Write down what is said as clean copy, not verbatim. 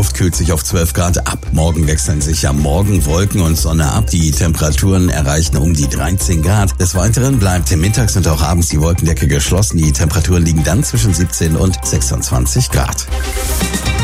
Luft kühlt sich auf 12 Grad ab. Morgen wechseln sich am Morgen Wolken und Sonne ab. Die Temperaturen erreichen um die 13 Grad. Des Weiteren bleibt mittags und auch abends die Wolkendecke geschlossen. Die Temperaturen liegen dann zwischen 17 und 26 Grad.